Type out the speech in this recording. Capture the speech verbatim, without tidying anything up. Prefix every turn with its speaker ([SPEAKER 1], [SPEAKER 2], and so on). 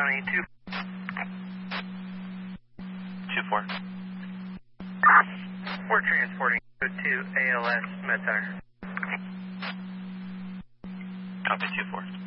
[SPEAKER 1] County, two.
[SPEAKER 2] two four.
[SPEAKER 1] We're transporting to A L S Med Tire.
[SPEAKER 2] Copy two four.